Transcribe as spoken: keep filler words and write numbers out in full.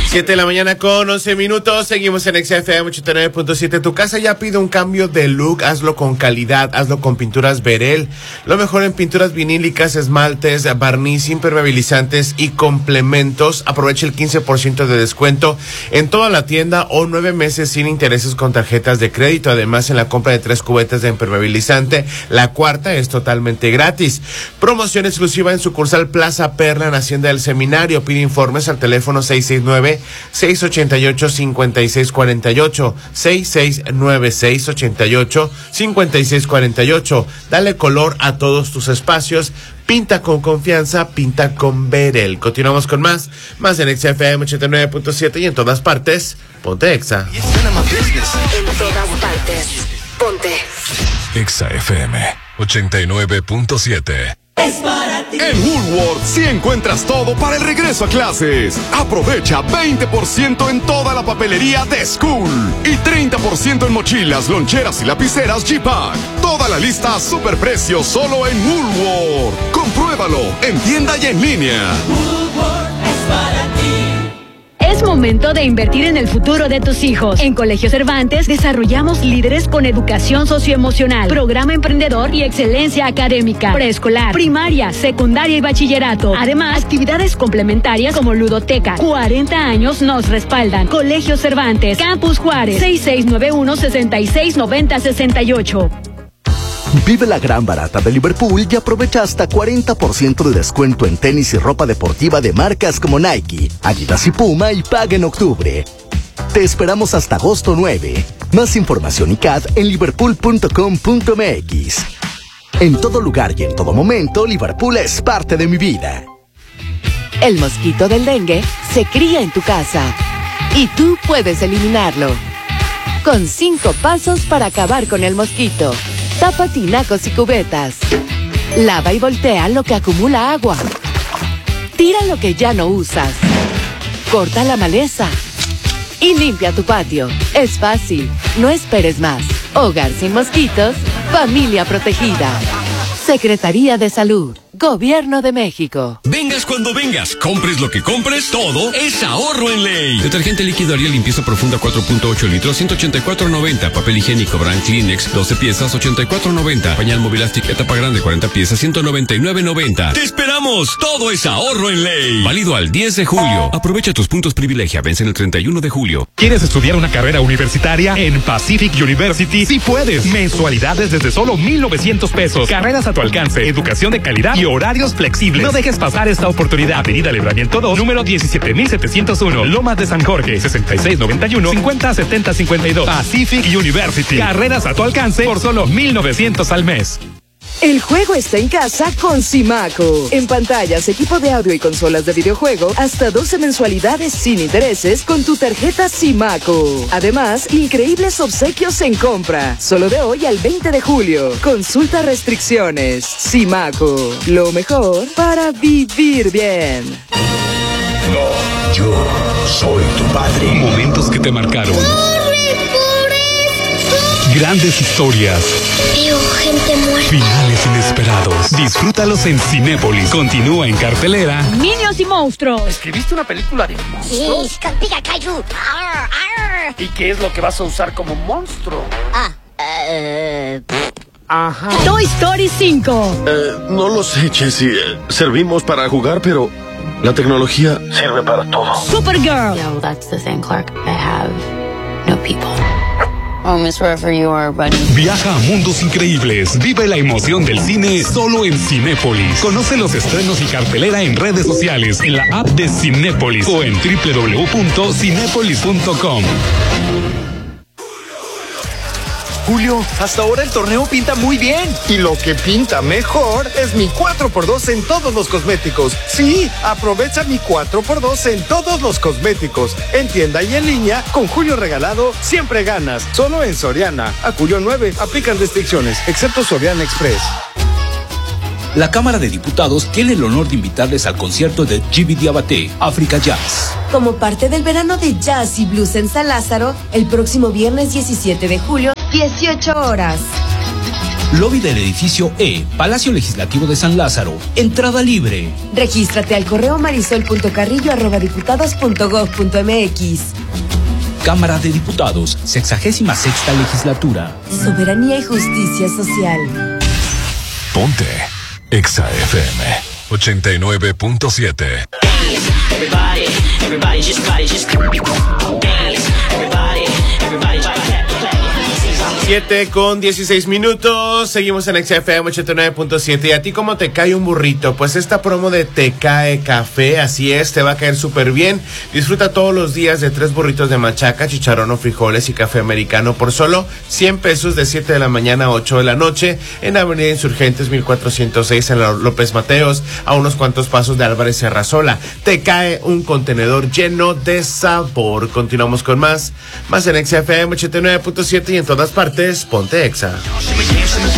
siete de la mañana con once minutos. Seguimos en X F M ochenta y nueve punto siete. Tu casa ya pide un cambio de look. Hazlo con calidad. Hazlo con Pinturas Verel. Lo mejor en pinturas vinílicas, esmaltes, barniz, impermeabilizantes y complementos. Aprovecha el quince por ciento de descuento en toda la tienda o nueve meses sin intereses con tarjetas de crédito. Además, en la compra de tres cubetas de impermeabilizante, la cuarta es totalmente gratis. Promoción exclusiva en sucursal Plaza Perla en Hacienda del Seminario. Pide informes al teléfono seis seis nueve, seis ocho ocho, cinco seis cuatro ocho, seis seis nueve, seis ocho ocho, cinco seis cuatro ocho. Dale color a todos tus espacios. Pinta con confianza, pinta con Verel. Continuamos con más, más en X F M ochenta y nueve punto siete y en todas partes, ponte Exa. En todas partes, ponte Exa F M ochenta y nueve punto siete. Es para ti. En Woolworth sí encuentras todo para el regreso a clases. Aprovecha veinte por ciento en toda la papelería de School y treinta por ciento en mochilas, loncheras y lapiceras G-Pack. Toda la lista a superprecio solo en Woolworth. Compruébalo en tienda y en línea. Woolworth es para ti. Es momento de invertir en el futuro de tus hijos. En Colegio Cervantes desarrollamos líderes con educación socioemocional, programa emprendedor y excelencia académica, preescolar, primaria, secundaria y bachillerato. Además, actividades complementarias como ludoteca. cuarenta años nos respaldan. Colegio Cervantes, Campus Juárez, seis seis nueve uno, seis seis nueve cero, seis ocho. Vive la gran barata de Liverpool y aprovecha hasta cuarenta por ciento de descuento en tenis y ropa deportiva de marcas como Nike, Adidas y Puma y paga en octubre. Te esperamos hasta agosto nueve. Más información y C A D en liverpool punto com punto m x. En todo lugar y en todo momento, Liverpool es parte de mi vida. El mosquito del dengue se cría en tu casa y tú puedes eliminarlo. Con cinco pasos para acabar con el mosquito. Tapa tinacos y cubetas. Lava y voltea lo que acumula agua. Tira lo que ya no usas. Corta la maleza. Y limpia tu patio. Es fácil. No esperes más. Hogar sin mosquitos. Familia protegida. Secretaría de Salud. Gobierno de México. Vengas cuando vengas, compres lo que compres, todo es ahorro en ley. Detergente líquido Ariel limpieza profunda cuatro punto ocho litros, ciento ochenta y cuatro noventa. Papel higiénico Brand Kleenex, doce piezas, ochenta y cuatro noventa. Pañal Movilastic etapa grande, cuarenta piezas, ciento noventa y nueve noventa. ¡Te esperamos! Todo es ahorro en ley. Válido al diez de julio. Aprovecha tus puntos privilegia, vence el treinta y uno de julio. ¿Quieres estudiar una carrera universitaria? En Pacific University sí puedes. Mensualidades desde solo mil novecientos pesos. Carreras a tu alcance, educación de calidad y horarios flexibles. No dejes pasar esta oportunidad. Avenida Libramiento dos, número diecisiete mil setecientos uno, Lomas de San Jorge, sesenta y seis noventa y uno, cincuenta setenta cincuenta y dos. Pacific University. Carreras a tu alcance por solo mil novecientos al mes. El juego está en casa con Simaco. En pantallas, equipo de audio y consolas de videojuego, hasta doce mensualidades sin intereses con tu tarjeta Simaco. Además, increíbles obsequios en compra. Solo de hoy al veinte de julio. Consulta restricciones. Simaco. Lo mejor para vivir bien. No, yo soy tu padre. Momentos que te marcaron. Grandes historias. Veo gente muerta. Finales inesperados. Disfrútalos en Cinépolis. Continúa en cartelera. Niños y monstruos. ¿Escribiste una película de monstruos? Sí, contigo, Caillou. Arr, arr. ¿Y qué es lo que vas a usar como monstruo? Ah, eh... Ajá. Toy Story cinco. Eh, no lo sé, Jessie. Servimos para jugar, pero la tecnología sirve para todo. Supergirl. No, that's the thing, Clark. I have no people. Home is wherever you are, buddy. Viaja a mundos increíbles. Vive la emoción del cine solo en Cinépolis. Conoce los estrenos y cartelera en redes sociales, en la app de Cinépolis o en doble u doble u doble u punto cinépolis punto com. Julio, hasta ahora el torneo pinta muy bien. Y lo que pinta mejor es mi cuatro por dos en todos los cosméticos. Sí, aprovecha mi cuatro por dos en todos los cosméticos. En tienda y en línea, con Julio regalado, siempre ganas. Solo en Soriana. A Julio nueve, aplican restricciones, excepto Soriana Express. La Cámara de Diputados tiene el honor de invitarles al concierto de Djiby Diabaté, Africa Jazz. Como parte del verano de jazz y blues en San Lázaro, el próximo viernes diecisiete de julio, dieciocho horas. Lobby del edificio E, Palacio Legislativo de San Lázaro. Entrada libre. Regístrate al correo marisol punto carrillo arroba diputados punto gob punto mx. Cámara de Diputados, sexagésima sexta legislatura. Soberanía y justicia social. Ponte Exa F M ochenta y nueve punto siete. Everybody, everybody just body, just dance. Everybody, everybody just siete con dieciséis minutos, seguimos en X F M ochenta y nueve punto siete. ¿Y a ti cómo te cae un burrito? Pues esta promo de Te Cae Café, así es, te va a caer súper bien. Disfruta todos los días de tres burritos de machaca, chicharrón o frijoles y café americano por solo cien pesos de siete de la mañana a ocho de la noche en Avenida Insurgentes mil cuatrocientos seis en la López Mateos, a unos cuantos pasos de Álvarez Serrazola. Te cae un contenedor lleno de sabor. Continuamos con más, más en X F M ochenta y nueve punto siete y en todas partes. Ponte Exa.